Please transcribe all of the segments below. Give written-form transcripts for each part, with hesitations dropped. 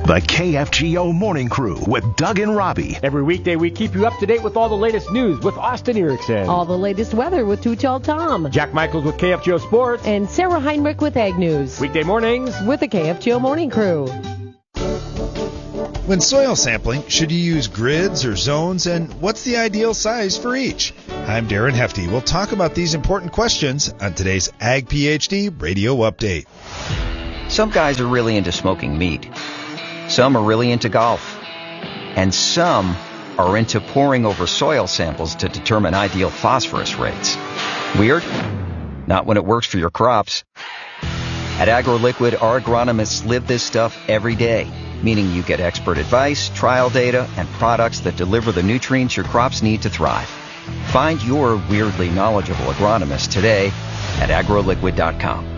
The KFGO Morning Crew with Doug and Robbie. Every weekday we keep you up to date with all the latest news with Austin Erickson. All the latest weather with Too Tall Tom. Jack Michaels with KFGO Sports. And Sarah Heinrich with Ag News. Weekday mornings with the KFGO Morning Crew. When soil sampling, should you use grids or zones, and what's the ideal size for each? I'm Darren Hefty. We'll talk about these important questions on today's Ag PhD Radio Update. Some guys are really into smoking meat. Some are really into golf. And some are into poring over soil samples to determine ideal phosphorus rates. Weird? Not when it works for your crops. At AgroLiquid, our agronomists live this stuff every day, meaning you get expert advice, trial data, and products that deliver the nutrients your crops need to thrive. Find your weirdly knowledgeable agronomist today at agroliquid.com.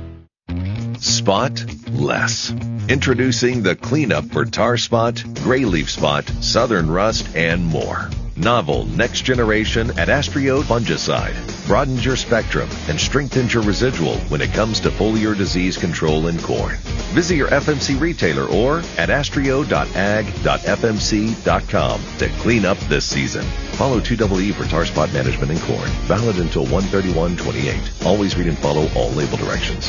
Spot less. Introducing the cleanup for tar spot, gray leaf spot, southern rust, and more. Novel next generation Adastrio fungicide broadens your spectrum and strengthens your residual when it comes to foliar disease control in corn. Visit your FMC retailer or adastrio.ag.fmc.com to clean up this season. Follow 2EE for tar spot management in corn. Valid until 1/31/28. Always read and follow all label directions.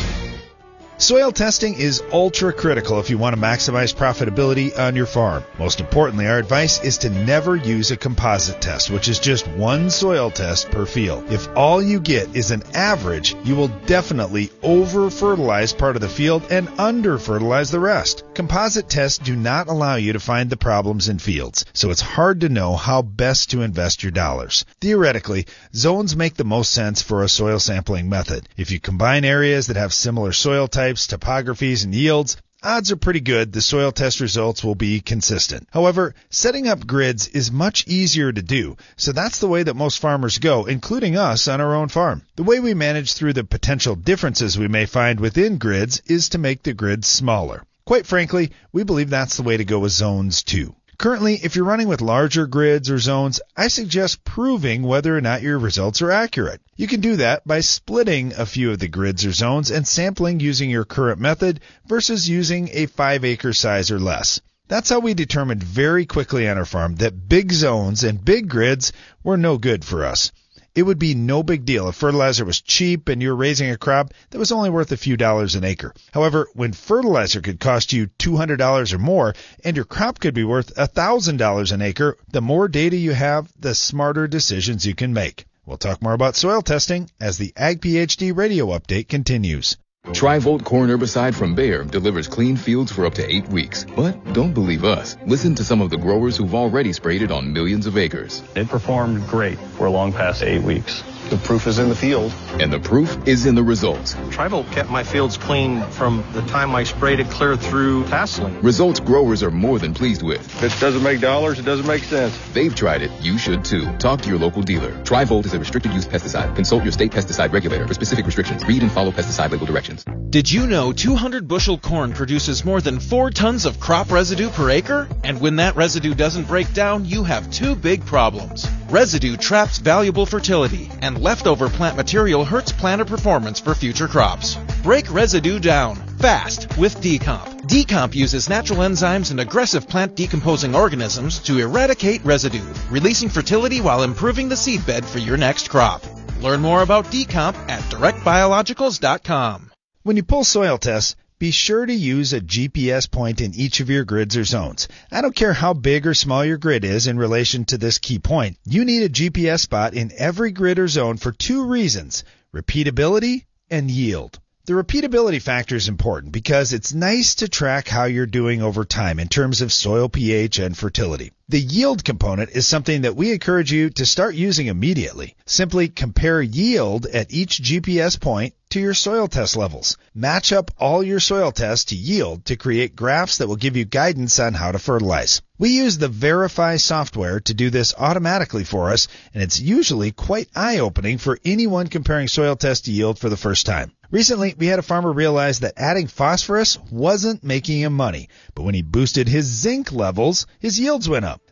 Soil testing is ultra critical if you want to maximize profitability on your farm. Most importantly, our advice is to never use a composite test, which is just one soil test per field. If all you get is an average, you will definitely over-fertilize part of the field and under-fertilize the rest. Composite tests do not allow you to find the problems in fields, so it's hard to know how best to invest your dollars. Theoretically, zones make the most sense for a soil sampling method. If you combine areas that have similar soil types, topographies, and yields, odds are pretty good the soil test results will be consistent. However, setting up grids is much easier to do, so that's the way that most farmers go, including us on our own farm. The way we manage through the potential differences we may find within grids is to make the grids smaller. Quite frankly, we believe that's the way to go with zones too. Currently, if you're running with larger grids or zones, I suggest proving whether or not your results are accurate. You can do that by splitting a few of the grids or zones and sampling using your current method versus using a 5-acre size or less. That's how we determined very quickly on our farm that big zones and big grids were no good for us. It would be no big deal if fertilizer was cheap and you're raising a crop that was only worth a few dollars an acre. However, when fertilizer could cost you $200 or more and your crop could be worth $1,000 an acre, the more data you have, the smarter decisions you can make. We'll talk more about soil testing as the Ag PhD Radio Update continues. Tri-Volt corn herbicide from Bayer delivers clean fields for up to 8 weeks. But don't believe us. Listen to some of the growers who've already sprayed it on millions of acres. It performed great for long past 8 weeks. The proof is in the field. And the proof is in the results. Tri-Volt kept my fields clean from the time I sprayed it clear through tasseling. Results growers are more than pleased with. If it doesn't make dollars, it doesn't make sense. They've tried it. You should too. Talk to your local dealer. Tri-Volt is a restricted use pesticide. Consult your state pesticide regulator for specific restrictions. Read and follow pesticide label directions. Did you know 200 bushel corn produces more than 4 tons of crop residue per acre? And when that residue doesn't break down, you have 2 big problems. Residue traps valuable fertility, and leftover plant material hurts planter performance for future crops. Break residue down fast with Decomp. Decomp uses natural enzymes and aggressive plant decomposing organisms to eradicate residue, releasing fertility while improving the seedbed for your next crop. Learn more about Decomp at directbiologicals.com. When you pull soil tests, be sure to use a GPS point in each of your grids or zones. I don't care how big or small your grid is in relation to this key point. You need a GPS spot in every grid or zone for 2 reasons: repeatability and yield. The repeatability factor is important because it's nice to track how you're doing over time in terms of soil pH and fertility. The yield component is something that we encourage you to start using immediately. Simply compare yield at each GPS point to your soil test levels. Match up all your soil tests to yield to create graphs that will give you guidance on how to fertilize. We use the Verify software to do this automatically for us, and it's usually quite eye-opening for anyone comparing soil test to yield for the first time. Recently, we had a farmer realize that adding phosphorus wasn't making him money, but when he boosted his zinc levels, his yields went up.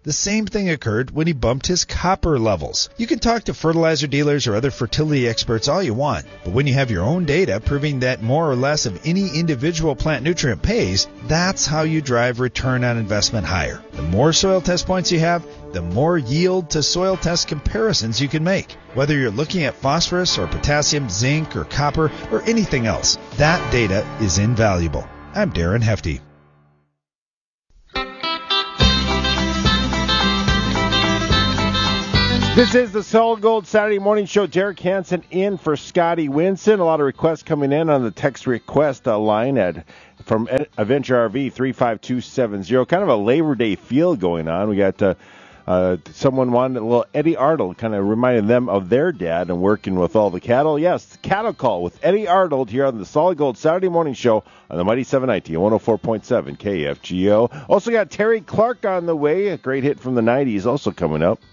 The same thing occurred when he bumped his copper levels. You can talk to fertilizer dealers or other fertility experts all you want, but when you have your own data proving that more or less of any individual plant nutrient pays, that's how you drive return on investment higher. The more soil test points you have, the more yield to soil test comparisons you can make. Whether you're looking at phosphorus or potassium, zinc or copper or anything else, that data is invaluable. I'm Darren Hefty. This is the Solid Gold Saturday Morning Show. Derek Hansen in for Scotty Winson. A lot of requests coming in on the text request line from Adventure RV 35270. Kind of a Labor Day feel going on. We got someone wanted a little Eddie Arnold, kind of reminding them of their dad and working with all the cattle. Yes, Cattle Call with Eddie Arnold here on the Solid Gold Saturday Morning Show on the Mighty 790 104.7 KFGO. Also got Terry Clark on the way, a great hit from the 90s also coming up.